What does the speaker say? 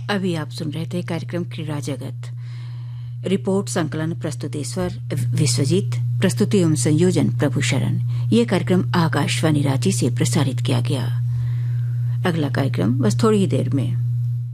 अभी आप सुन रहे थे कार्यक्रम क्रीड़ा जगत। रिपोर्ट संकलन प्रस्तुतेश्वर विश्वजीत, प्रस्तुति एवं संयोजन प्रभु शरण। ये कार्यक्रम आकाशवाणी रांची से प्रसारित किया गया। अगला कार्यक्रम बस थोड़ी ही देर में।